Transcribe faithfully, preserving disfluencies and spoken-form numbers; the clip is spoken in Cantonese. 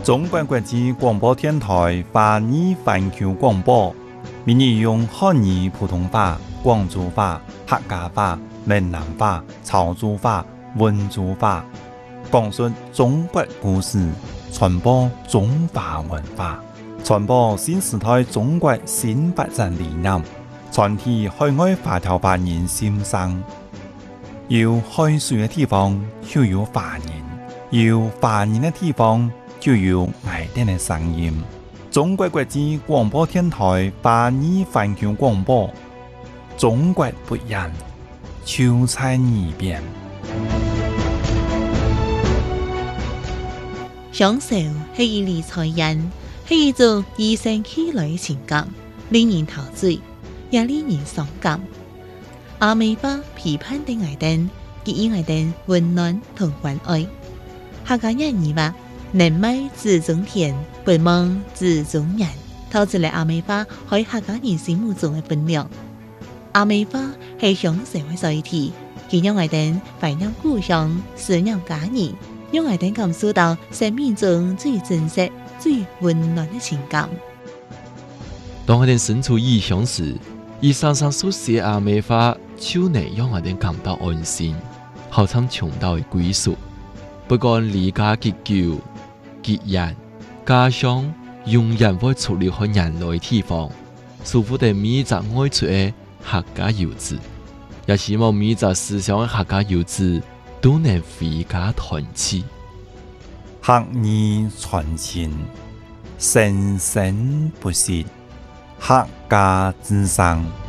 中国国际广播电台华语环球广播，闽语用汉语、普通话、广州话、客家话、闽南话、潮州话、温州话，讲述中国故事，传播中华文化，传播新时代中国新发展理念，传递海外华侨华人心声。有海水的地方就有华人，有华人的地方就有爱哋的声音。中国国际广播电台华语环球广播，中国不一样，就在耳边。 享受係以理財人，係一種與生俱來嘅情感，令人陶醉，也令人傷感。阿美花批判的愛燈，給予愛燈溫暖同關愛。客家人語話：能買自種田，不忘自種人，透出嚟阿美花喺客家人心目中嘅分量。阿美花係享受嘅載體，佢讓愛燈懷念故鄉，思念家人。讓愛燈感受到生命中最真實、最溫暖的情感。 當愛燈身處異鄉時，伊常常所寫阿美花，就能讓愛燈感到安心，好像尋到歸屬。不管離家結久、結緣、家鄉，永遠會出離開人類地方，舒服地每隻愛出的客家遊子，也希望每隻思鄉的客家遊子都能回家團聚， 客語傳情，生生不息，客家之聲。